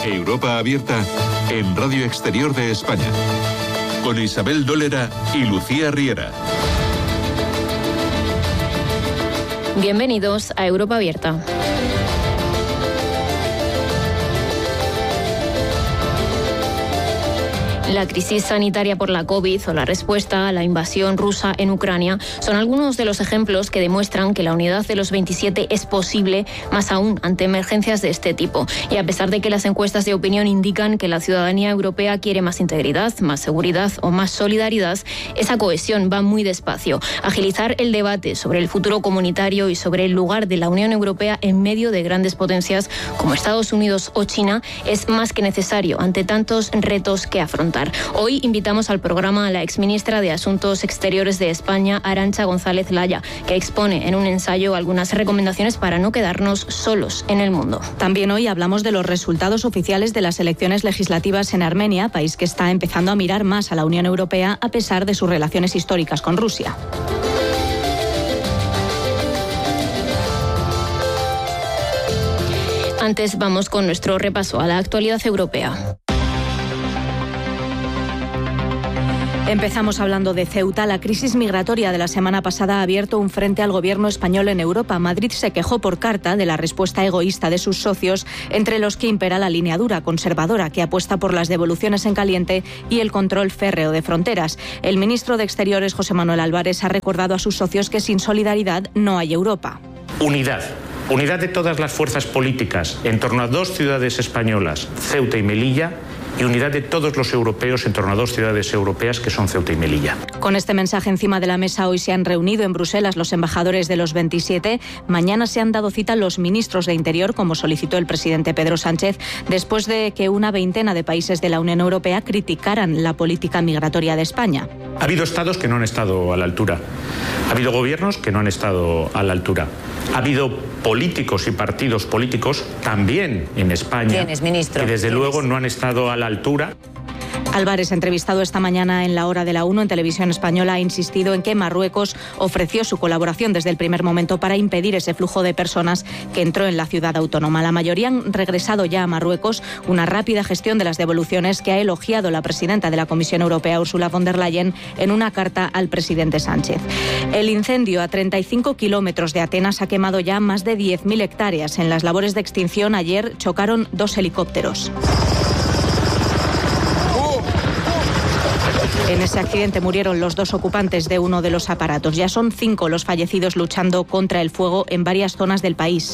Europa Abierta en Radio Exterior de España, con Isabel Dólera y Lucía Riera. Bienvenidos a Europa Abierta. La crisis sanitaria por la COVID o la respuesta a la invasión rusa en Ucrania son algunos de los ejemplos que demuestran que la unidad de los 27 es posible, más aún ante emergencias de este tipo. Y a pesar de que las encuestas de opinión indican que la ciudadanía europea quiere más integridad, más seguridad o más solidaridad, esa cohesión va muy despacio. Agilizar el debate sobre el futuro comunitario y sobre el lugar de la Unión Europea en medio de grandes potencias como Estados Unidos o China es más que necesario ante tantos retos que afrontar. Hoy invitamos al programa a la exministra de Asuntos Exteriores de España, Arantxa González Laya, que expone en un ensayo algunas recomendaciones para no quedarnos solos en el mundo. También hoy hablamos de los resultados oficiales de las elecciones legislativas en Armenia, país que está empezando a mirar más a la Unión Europea a pesar de sus relaciones históricas con Rusia. Antes vamos con nuestro repaso a la actualidad europea. Empezamos hablando de Ceuta. La crisis migratoria de la semana pasada ha abierto un frente al gobierno español en Europa. Madrid se quejó por carta de la respuesta egoísta de sus socios, entre los que impera la línea dura conservadora, que apuesta por las devoluciones en caliente y el control férreo de fronteras. El ministro de Exteriores, José Manuel Álvarez, ha recordado a sus socios que sin solidaridad no hay Europa. Unidad de todas las fuerzas políticas en torno a dos ciudades españolas, Ceuta y Melilla, y unidad de todos los europeos en torno a dos ciudades europeas que son Ceuta y Melilla. Con este mensaje encima de la mesa, hoy se han reunido en Bruselas los embajadores de los 27. Mañana se han dado cita los ministros de Interior, como solicitó el presidente Pedro Sánchez, después de que una veintena de países de la Unión Europea criticaran la política migratoria de España. Ha habido estados que no han estado a la altura. Ha habido gobiernos que no han estado a la altura. Ha habido políticos y partidos políticos también en España que desde luego no han estado a la altura. Álvarez, entrevistado esta mañana en La Hora de la 1 en Televisión Española, ha insistido en que Marruecos ofreció su colaboración desde el primer momento para impedir ese flujo de personas que entró en la ciudad autónoma. La mayoría han regresado ya a Marruecos. Una rápida gestión de las devoluciones que ha elogiado la presidenta de la Comisión Europea, Ursula von der Leyen, en una carta al presidente Sánchez. El incendio a 35 kilómetros de Atenas ha quemado ya más de 10.000 hectáreas. En las labores de extinción ayer chocaron 2 helicópteros. En ese accidente murieron los 2 ocupantes de uno de los aparatos. Ya son 5 los fallecidos luchando contra el fuego en varias zonas del país.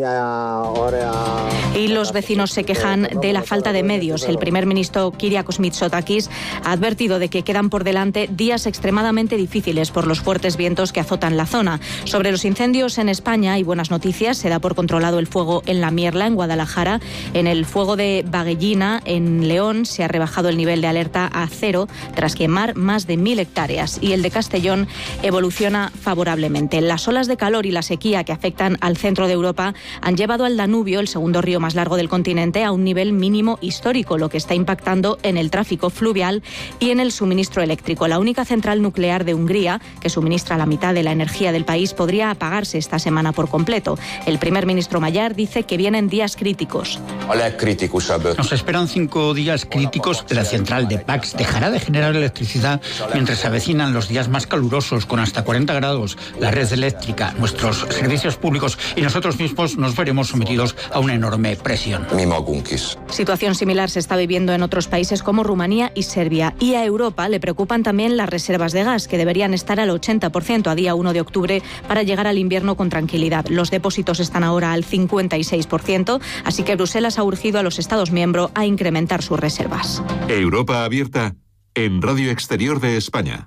Y los vecinos se quejan de la falta de medios. El primer ministro Kyriakos Mitsotakis ha advertido de que quedan por delante días extremadamente difíciles por los fuertes vientos que azotan la zona. Sobre los incendios en España hay buenas noticias. Se da por controlado el fuego en La Mierla, en Guadalajara. En el fuego de Baguellina, en León, se ha rebajado el nivel de alerta a 0 tras quemar más de 1.000 hectáreas, y el de Castellón evoluciona favorablemente. Las olas de calor y la sequía que afectan al centro de Europa han llevado al Danubio, el segundo río más largo del continente, a un nivel mínimo histórico, lo que está impactando en el tráfico fluvial y en el suministro eléctrico. La única central nuclear de Hungría, que suministra la mitad de la energía del país, podría apagarse esta semana por completo. El primer ministro Magyar dice que vienen días críticos. Nos esperan 5 días críticos. La central de Pax dejará de generar electricidad mientras se avecinan los días más calurosos, con hasta 40 grados. La red eléctrica, nuestros servicios públicos y nosotros mismos nos veremos sometidos a una enorme presión. Situación similar se está viviendo en otros países como Rumanía y Serbia. Y a Europa le preocupan también las reservas de gas, que deberían estar al 80% a día 1 de octubre para llegar al invierno con tranquilidad. Los depósitos están ahora al 56%, así que Bruselas ha urgido a los Estados miembros a incrementar sus reservas. Europa Abierta en Radio Exterior de España.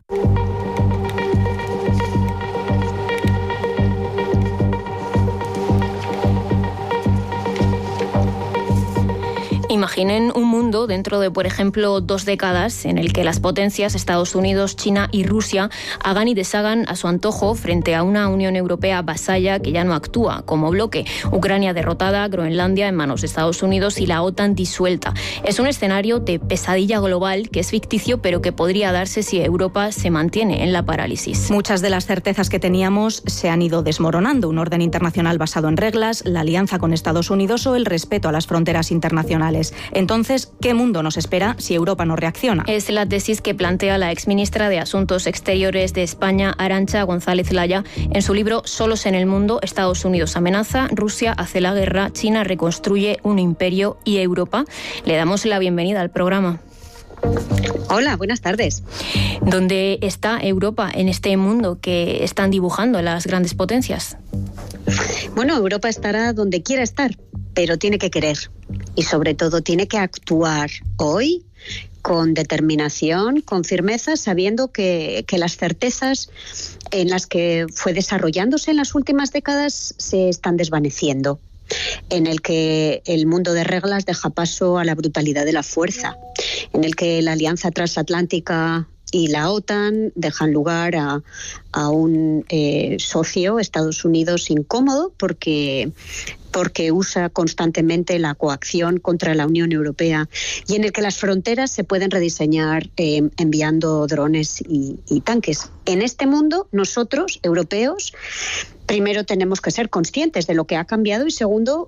Imaginen un mundo dentro de, por ejemplo, 2 décadas en el que las potencias Estados Unidos, China y Rusia hagan y deshagan a su antojo frente a una Unión Europea vasalla que ya no actúa como bloque. Ucrania derrotada, Groenlandia en manos de Estados Unidos y la OTAN disuelta. Es un escenario de pesadilla global que es ficticio, pero que podría darse si Europa se mantiene en la parálisis. Muchas de las certezas que teníamos se han ido desmoronando. Un orden internacional basado en reglas, la alianza con Estados Unidos o el respeto a las fronteras internacionales. globales. Entonces, ¿qué mundo nos espera si Europa no reacciona? Es la tesis que plantea la exministra de Asuntos Exteriores de España, Arantxa González Laya, en su libro Solos en el mundo, Estados Unidos amenaza, Rusia hace la guerra, China reconstruye un imperio y Europa. Le damos la bienvenida al programa. Hola, buenas tardes. ¿Dónde está Europa en este mundo que están dibujando las grandes potencias? Bueno, Europa estará donde quiera estar, pero tiene que querer y sobre todo tiene que actuar hoy con determinación, con firmeza, sabiendo que las certezas en las que fue desarrollándose en las últimas décadas se están desvaneciendo, en el que el mundo de reglas deja paso a la brutalidad de la fuerza, en el que la Alianza Transatlántica y la OTAN dejan lugar a un socio, Estados Unidos, incómodo porque usa constantemente la coacción contra la Unión Europea y en el que las fronteras se pueden rediseñar enviando drones y tanques. En este mundo, nosotros, europeos, primero tenemos que ser conscientes de lo que ha cambiado y segundo,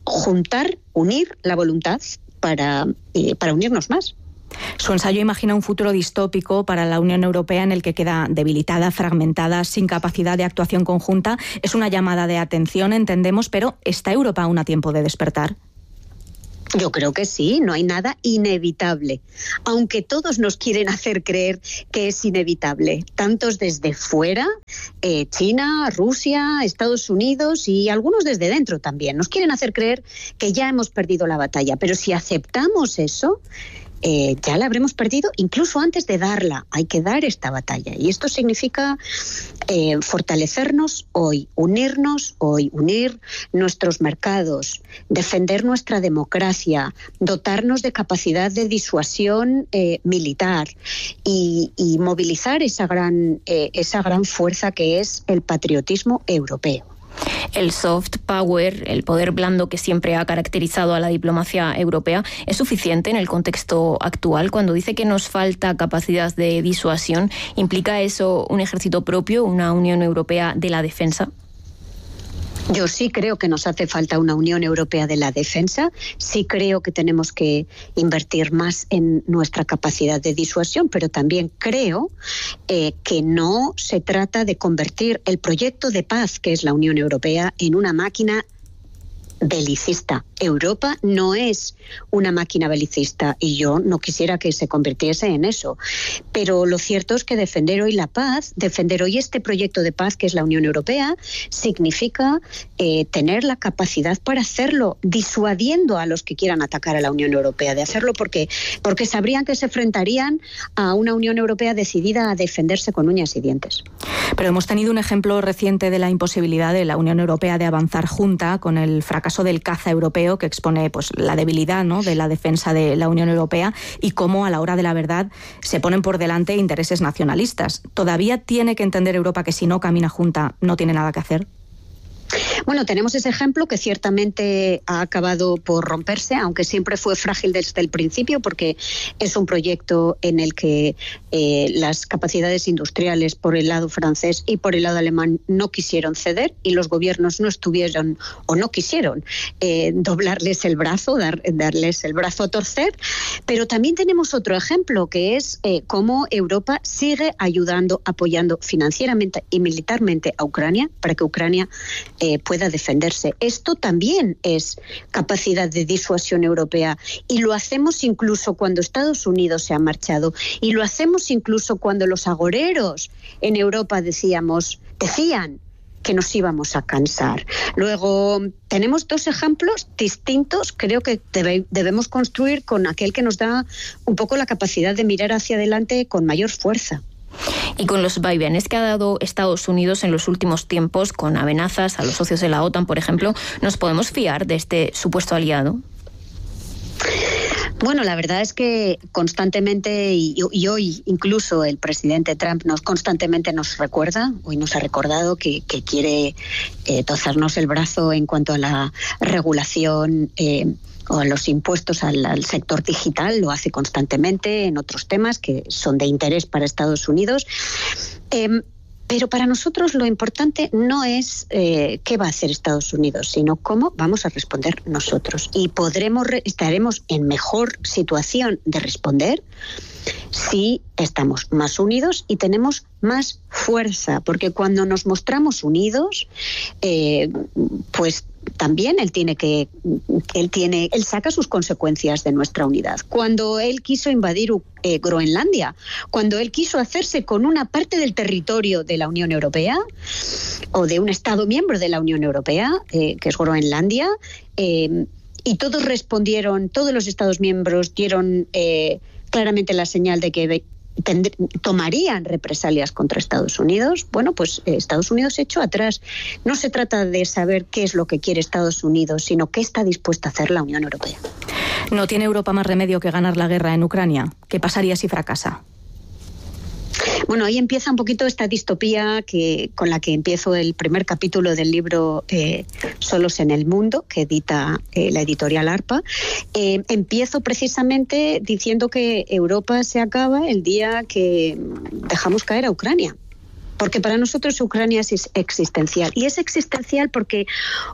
unir la voluntad para unirnos más. Su ensayo imagina un futuro distópico para la Unión Europea en el que queda debilitada, fragmentada, sin capacidad de actuación conjunta. Es una llamada de atención, entendemos, pero ¿está Europa aún a tiempo de despertar? Yo creo que sí, no hay nada inevitable, aunque todos nos quieren hacer creer que es inevitable, tantos desde fuera, China, Rusia, Estados Unidos y algunos desde dentro también. Nos quieren hacer creer que ya hemos perdido la batalla, pero si aceptamos eso, ya la habremos perdido incluso antes de darla. Hay que dar esta batalla y esto significa fortalecernos hoy, unirnos hoy, unir nuestros mercados, defender nuestra democracia, dotarnos de capacidad de disuasión militar y movilizar esa gran fuerza que es el patriotismo europeo. El soft power, el poder blando que siempre ha caracterizado a la diplomacia europea, ¿es suficiente en el contexto actual? Cuando dice que nos falta capacidad de disuasión, ¿implica eso un ejército propio, una Unión Europea de la defensa? Yo sí creo que nos hace falta una Unión Europea de la defensa, sí creo que tenemos que invertir más en nuestra capacidad de disuasión, pero también creo que no se trata de convertir el proyecto de paz que es la Unión Europea en una máquina belicista. Europa no es una máquina belicista y yo no quisiera que se convirtiese en eso. Pero lo cierto es que defender hoy la paz, defender hoy este proyecto de paz que es la Unión Europea, significa tener la capacidad para hacerlo, disuadiendo a los que quieran atacar a la Unión Europea, de hacerlo porque sabrían que se enfrentarían a una Unión Europea decidida a defenderse con uñas y dientes. Pero hemos tenido un ejemplo reciente de la imposibilidad de la Unión Europea de avanzar junta con el fracaso del caza europeo que expone la debilidad, ¿no?, de la defensa de la Unión Europea y cómo a la hora de la verdad se ponen por delante intereses nacionalistas. ¿Todavía tiene que entender Europa que si no camina junta no tiene nada que hacer? Bueno, tenemos ese ejemplo que ciertamente ha acabado por romperse, aunque siempre fue frágil desde el principio, porque es un proyecto en el que las capacidades industriales por el lado francés y por el lado alemán no quisieron ceder y los gobiernos no estuvieron o no quisieron doblarles el brazo, darles el brazo a torcer. Pero también tenemos otro ejemplo, que es cómo Europa sigue ayudando, apoyando financieramente y militarmente a Ucrania para que Ucrania pueda defenderse. Esto también es capacidad de disuasión europea y lo hacemos incluso cuando Estados Unidos se ha marchado y lo hacemos incluso cuando los agoreros en Europa decían que nos íbamos a cansar. Luego, tenemos dos ejemplos distintos, creo que debemos construir con aquel que nos da un poco la capacidad de mirar hacia adelante con mayor fuerza. Y con los vaivenes que ha dado Estados Unidos en los últimos tiempos, con amenazas a los socios de la OTAN, por ejemplo, ¿nos podemos fiar de este supuesto aliado? Bueno, la verdad es que constantemente, y hoy incluso el presidente Trump constantemente nos recuerda, hoy nos ha recordado que quiere torcernos el brazo en cuanto a la regulación o a los impuestos al sector digital, lo hace constantemente en otros temas que son de interés para Estados Unidos. Pero para nosotros lo importante no es qué va a hacer Estados Unidos, sino cómo vamos a responder nosotros. Y estaremos en mejor situación de responder si estamos más unidos y tenemos más fuerza, porque cuando nos mostramos unidos, pues también él saca sus consecuencias de nuestra unidad. Cuando él quiso invadir Groenlandia, cuando él quiso hacerse con una parte del territorio de la Unión Europea o de un Estado miembro de la Unión Europea, que es Groenlandia, y todos respondieron, todos los Estados miembros dieron claramente la señal de que tomarían represalias contra Estados Unidos. Bueno, pues Estados Unidos se echó atrás. No se trata de saber qué es lo que quiere Estados Unidos, sino qué está dispuesta a hacer la Unión Europea. ¿No tiene Europa más remedio que ganar la guerra en Ucrania? ¿Qué pasaría si fracasa? Bueno, ahí empieza un poquito esta distopía con la que empiezo el primer capítulo del libro Solos en el Mundo, que edita la editorial ARPA. Empiezo precisamente diciendo que Europa se acaba el día que dejamos caer a Ucrania. Porque para nosotros Ucrania es existencial. Y es existencial porque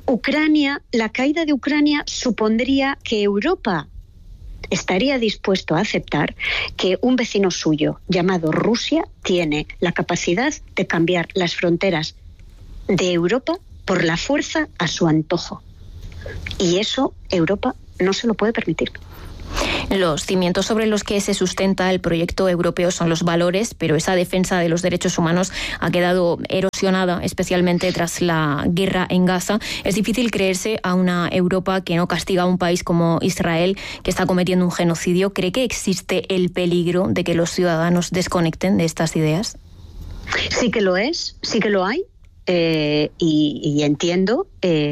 la caída de Ucrania supondría que Europa estaría dispuesto a aceptar que un vecino suyo llamado Rusia tiene la capacidad de cambiar las fronteras de Europa por la fuerza a su antojo. Y eso Europa no se lo puede permitir. Los cimientos sobre los que se sustenta el proyecto europeo son los valores, pero esa defensa de los derechos humanos ha quedado erosionada, especialmente tras la guerra en Gaza. Es difícil creerse a una Europa que no castiga a un país como Israel, que está cometiendo un genocidio. ¿Cree que existe el peligro de que los ciudadanos desconecten de estas ideas? Sí que lo es, sí que lo hay. Y entiendo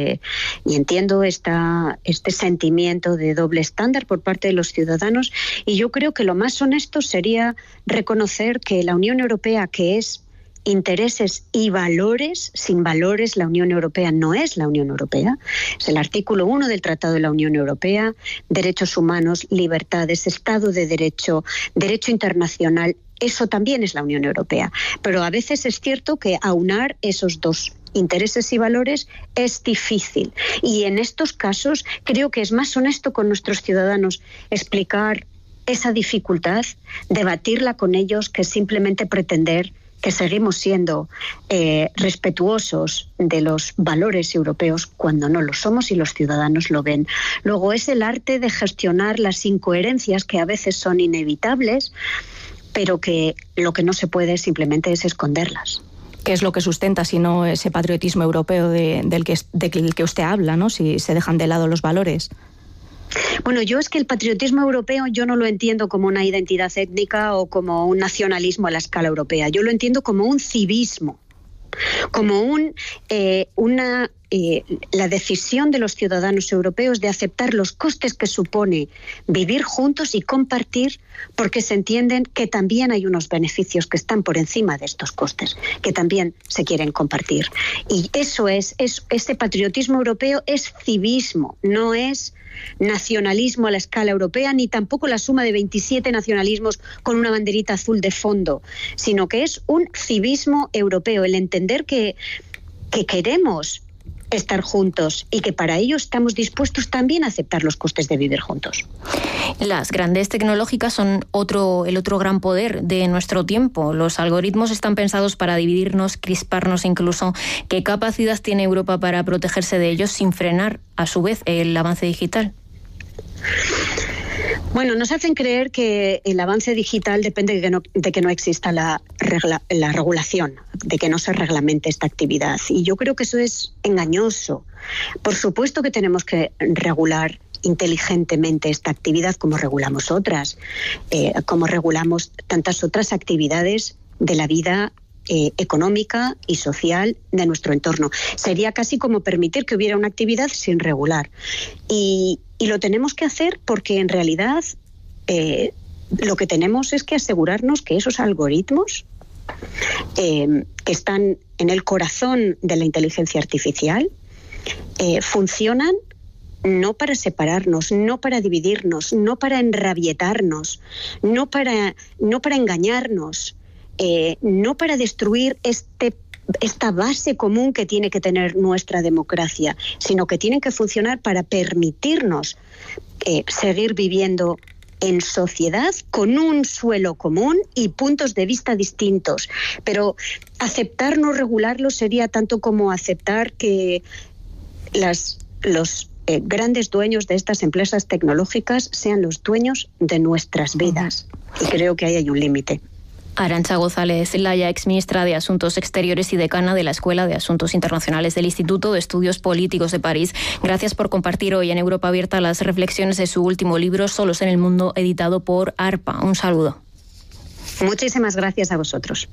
este sentimiento de doble estándar por parte de los ciudadanos, y yo creo que lo más honesto sería reconocer que la Unión Europea, que es intereses y valores, sin valores la Unión Europea no es la Unión Europea. Es el artículo 1 del Tratado de la Unión Europea: derechos humanos, libertades, Estado de Derecho, derecho internacional. Eso también es la Unión Europea. Pero a veces es cierto que aunar esos dos intereses y valores es difícil. Y en estos casos creo que es más honesto con nuestros ciudadanos explicar esa dificultad, debatirla con ellos, que simplemente pretender que seguimos siendo respetuosos de los valores europeos cuando no lo somos y los ciudadanos lo ven. Luego es el arte de gestionar las incoherencias que a veces son inevitables, pero que lo que no se puede simplemente es esconderlas. ¿Qué es lo que sustenta, si no ese patriotismo europeo del que usted habla, ¿no? Si se dejan de lado los valores? Bueno, yo es que el patriotismo europeo yo no lo entiendo como una identidad étnica o como un nacionalismo a la escala europea. Yo lo entiendo como un civismo, como la decisión de los ciudadanos europeos de aceptar los costes que supone vivir juntos y compartir, porque se entienden que también hay unos beneficios que están por encima de estos costes, que también se quieren compartir. Y eso este patriotismo europeo es civismo, no es nacionalismo a la escala europea, ni tampoco la suma de 27 nacionalismos con una banderita azul de fondo, sino que es un civismo europeo, el entender que queremos estar juntos y que para ello estamos dispuestos también a aceptar los costes de vivir juntos. Las grandes tecnológicas son el otro gran poder de nuestro tiempo. Los algoritmos están pensados para dividirnos, crisparnos incluso. ¿Qué capacidad tiene Europa para protegerse de ellos sin frenar, a su vez, el avance digital? Bueno, nos hacen creer que el avance digital depende de que no exista la regulación, de que no se reglamente esta actividad. Y yo creo que eso es engañoso. Por supuesto que tenemos que regular inteligentemente esta actividad, como regulamos otras, como regulamos tantas otras actividades de la vida económica y social de nuestro entorno. Sería casi como permitir que hubiera una actividad sin regular. Y lo tenemos que hacer porque en realidad lo que tenemos es que asegurarnos que esos algoritmos que están en el corazón de la inteligencia artificial funcionan no para separarnos, no para dividirnos, no para enrabietarnos, no para engañarnos, no para destruir esta base común que tiene que tener nuestra democracia, sino que tienen que funcionar para permitirnos seguir viviendo en sociedad con un suelo común y puntos de vista distintos. Pero aceptar no regularlo sería tanto como aceptar que los grandes dueños de estas empresas tecnológicas sean los dueños de nuestras vidas. Y creo que ahí hay un límite. Arantxa González Laya, exministra de Asuntos Exteriores y decana de la Escuela de Asuntos Internacionales del Instituto de Estudios Políticos de París. Gracias por compartir hoy en Europa Abierta las reflexiones de su último libro, Solos en el Mundo, editado por ARPA. Un saludo. Muchísimas gracias a vosotros.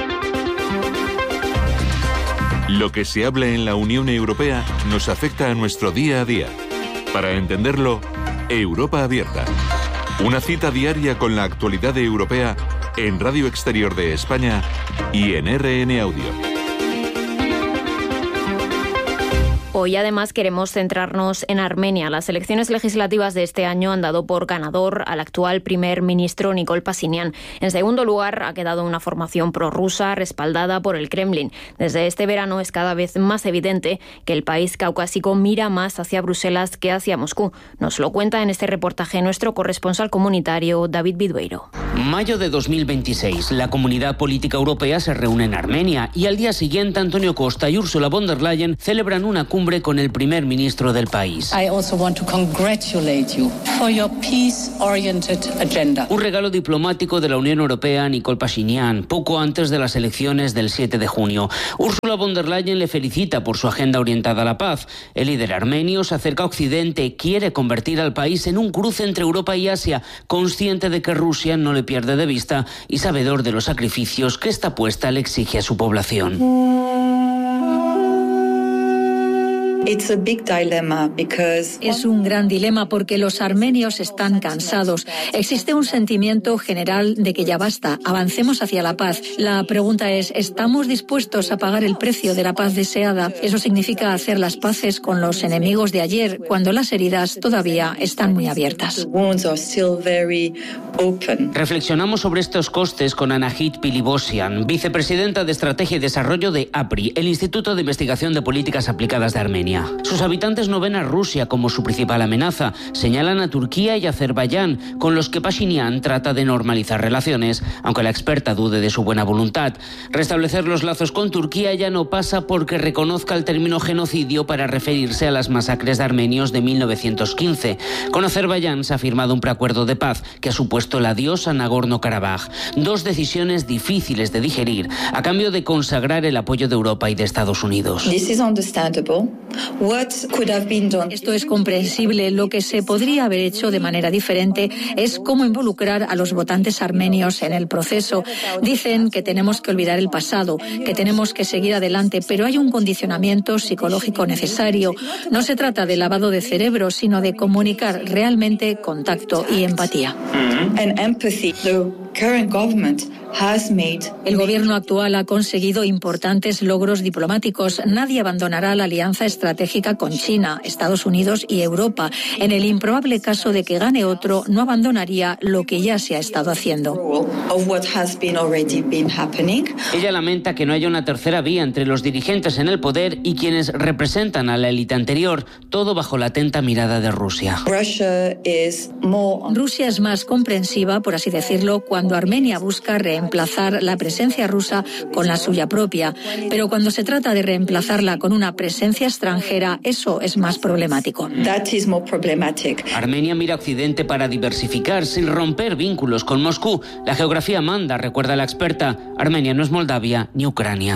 Lo que se habla en la Unión Europea nos afecta a nuestro día a día. Para entenderlo, Europa Abierta. Una cita diaria con la actualidad europea en Radio Exterior de España y en RN Audio. Hoy además queremos centrarnos en Armenia. Las elecciones legislativas de este año han dado por ganador al actual primer ministro Nikol Pashinyan. En segundo lugar ha quedado una formación prorrusa respaldada por el Kremlin. Desde este verano es cada vez más evidente que el país caucásico mira más hacia Bruselas que hacia Moscú. Nos lo cuenta en este reportaje nuestro corresponsal comunitario David Bidueiro. Mayo de 2026, la Comunidad Política Europea se reúne en Armenia y al día siguiente Antonio Costa y Ursula von der Leyen celebran una cumbre con el primer ministro del país. I also want to congratulate you for your peace-oriented agenda. Un regalo diplomático de la Unión Europea a Nikol Pashinyan, poco antes de las elecciones del 7 de junio. Ursula von der Leyen le felicita por su agenda orientada a la paz. El líder armenio se acerca a Occidente, quiere convertir al país en un cruce entre Europa y Asia, consciente de que Rusia no le pierde de vista y sabedor de los sacrificios que esta apuesta le exige a su población. Es un gran dilema porque los armenios están cansados. Existe un sentimiento general de que ya basta, avancemos hacia la paz. La pregunta es, ¿estamos dispuestos a pagar el precio de la paz deseada? Eso significa hacer las paces con los enemigos de ayer, cuando las heridas todavía están muy abiertas. Reflexionamos sobre estos costes con Anahit Pilibosian, vicepresidenta de Estrategia y Desarrollo de APRI, el Instituto de Investigación de Políticas Aplicadas de Armenia. Sus habitantes no ven a Rusia como su principal amenaza, señalan a Turquía y Azerbaiyán, con los que Pashinyan trata de normalizar relaciones, aunque la experta dude de su buena voluntad. Restablecer los lazos con Turquía ya no pasa porque reconozca el término genocidio para referirse a las masacres de armenios de 1915. Con Azerbaiyán se ha firmado un preacuerdo de paz que ha supuesto el adiós a Nagorno-Karabaj. Dos decisiones difíciles de digerir a cambio de consagrar el apoyo de Europa y de Estados Unidos. Esto es comprensible. Lo que se podría haber hecho de manera diferente es cómo involucrar a los votantes armenios en el proceso. Dicen que tenemos que olvidar el pasado, que tenemos que seguir adelante, pero hay un condicionamiento psicológico necesario. No se trata de lavado de cerebro, sino de comunicar realmente con tacto y empatía. El gobierno actual ha conseguido importantes logros diplomáticos. Nadie abandonará la alianza estratégica con China, Estados Unidos y Europa. En el improbable caso de que gane otro, no abandonaría lo que ya se ha estado haciendo. Ella lamenta que no haya una tercera vía entre los dirigentes en el poder y quienes representan a la élite anterior, todo bajo la atenta mirada de Rusia. Rusia es más comprensiva, por así decirlo, cuando Armenia busca reemplazar la presencia rusa con la suya propia. Pero cuando se trata de reemplazarla con una presencia extranjera, eso es más problemático. Armenia mira a Occidente para diversificar sin romper vínculos con Moscú. La geografía manda, recuerda la experta. Armenia no es Moldavia ni Ucrania.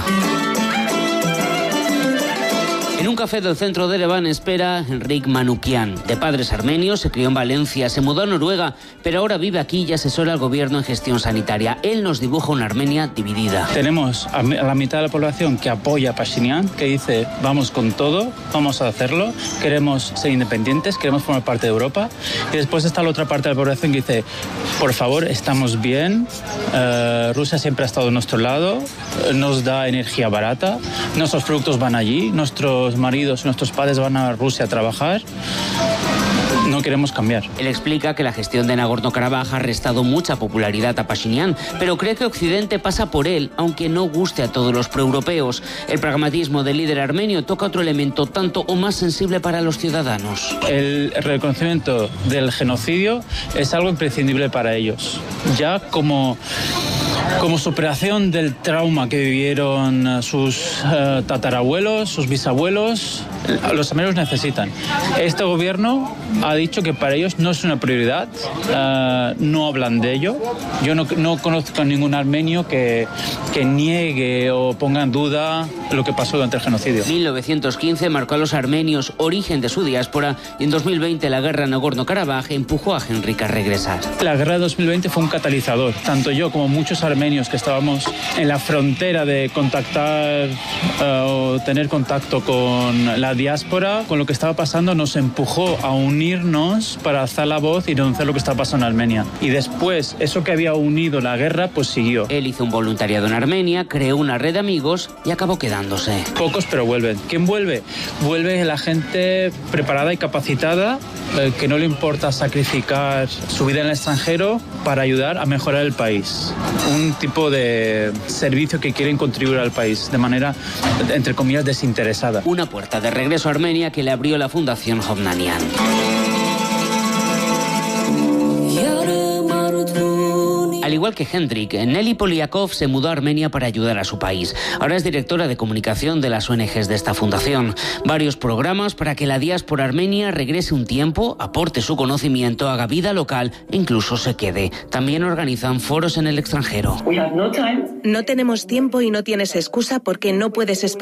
En un café del centro de Ereván espera Enric Manukian. De padres armenios, se crió en Valencia, se mudó a Noruega, pero ahora vive aquí y asesora al gobierno en gestión sanitaria. Él nos dibuja una Armenia dividida. Tenemos a la mitad de la población que apoya a Pashinyan, que dice vamos con todo, vamos a hacerlo, queremos ser independientes, queremos formar parte de Europa. Y después está la otra parte de la población que dice por favor, estamos bien, Rusia siempre ha estado a nuestro lado, nos da energía barata, nuestros productos van allí, nuestros maridos y nuestros padres van a Rusia a trabajar. No queremos cambiar. Él explica que la gestión de Nagorno-Karabaj ha restado mucha popularidad a Pashinyan, pero cree que Occidente pasa por él, aunque no guste a todos los proeuropeos. El pragmatismo del líder armenio toca otro elemento tanto o más sensible para los ciudadanos. El reconocimiento del genocidio es algo imprescindible para ellos. Ya como superación del trauma que vivieron sus tatarabuelos, sus bisabuelos, los armenios necesitan. Este gobierno ha dicho que para ellos no es una prioridad, no hablan de ello. Yo no conozco a ningún armenio que niegue o ponga en duda lo que pasó durante el genocidio. 1915 marcó a los armenios, origen de su diáspora, y en 2020 la guerra en Nagorno-Karabaj empujó a Henrik a regresar. La guerra de 2020 fue un catalizador. Tanto yo como muchos armenios que estábamos en la frontera de contactar o tener contacto con la diáspora, con lo que estaba pasando, nos empujó a unirnos para alzar la voz y denunciar lo que estaba pasando en Armenia. Y después, eso que había unido la guerra, pues siguió. Él hizo un voluntariado en Armenia, creó una red de amigos y acabó quedándose. Pocos, pero vuelven. ¿Quién vuelve? Vuelve la gente preparada y capacitada, que no le importa sacrificar su vida en el extranjero para ayudar a mejorar el país. Un tipo de servicio que quieren contribuir al país de manera, entre comillas, desinteresada. Una puerta de regreso a Armenia que le abrió la Fundación Hovnanian. Al igual que Hendrik, Nelly Poliakov se mudó a Armenia para ayudar a su país. Ahora es directora de comunicación de las ONGs de esta fundación. Varios programas para que la diáspora armenia regrese un tiempo, aporte su conocimiento, haga vida local e incluso se quede. También organizan foros en el extranjero. No tenemos tiempo y no tienes excusa porque no puedes esperar.